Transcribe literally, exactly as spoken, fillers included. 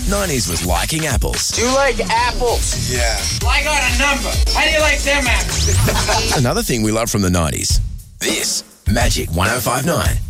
nineties was liking apples. Do you like apples? Yeah. I got a number. How do you like them apples? Another thing we love from the nineties. This, Magic one oh five point nine.